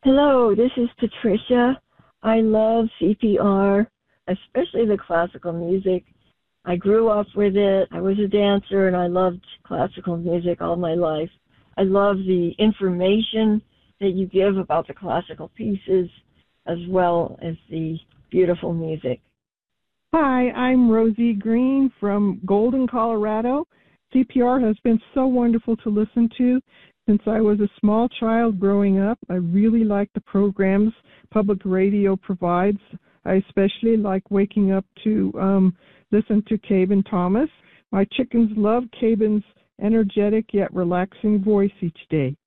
Hello, this is Patricia. I love CPR, especially the classical music. I grew up with it. I was a dancer and I loved classical music all my life. I love the information that you give about the classical pieces as well as the beautiful music. Hi, I'm Rosie Green from Golden, Colorado. CPR has been so wonderful to listen to. Since I was a small child growing up, I really like the programs public radio provides. I especially like waking up to listen to Cabin Thomas. My chickens love Cabin's energetic yet relaxing voice each day.